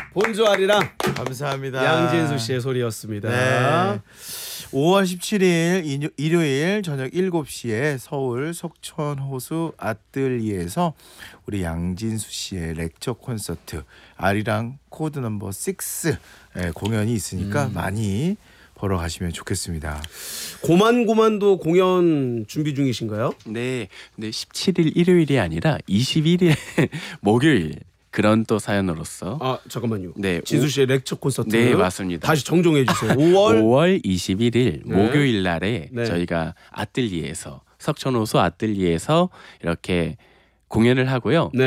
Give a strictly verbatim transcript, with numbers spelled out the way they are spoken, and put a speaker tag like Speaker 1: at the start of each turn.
Speaker 1: 본조 아리랑
Speaker 2: 감사합니다.
Speaker 1: 양진수 씨의 소리였습니다.
Speaker 2: 네. 오월 십칠일 일요- 일요일 저녁 일곱 시에 서울 석천호수 아뜰리에서 우리 양진수 씨의 렉처 콘서트 아리랑 코드 넘버 육 예, 공연이 있으니까
Speaker 1: 음.
Speaker 2: 많이 보러 가시면 좋겠습니다.
Speaker 1: 고만고만도 공연 준비 중이신가요?
Speaker 3: 네, 근데 십칠일 일요일이 아니라 이십일일 목요일 그런 또 사연으로서
Speaker 1: 아 잠깐만요.
Speaker 3: 네,
Speaker 1: 진수 씨의 렉처 콘서트.
Speaker 3: 네, 맞습니다.
Speaker 1: 다시 정정해 주세요. 오월
Speaker 3: 오월 이십일일
Speaker 1: 네.
Speaker 3: 목요일 날에
Speaker 1: 네.
Speaker 3: 저희가 아뜰리에서 석천호수 아뜰리에서 이렇게 공연을 하고요.
Speaker 1: 네.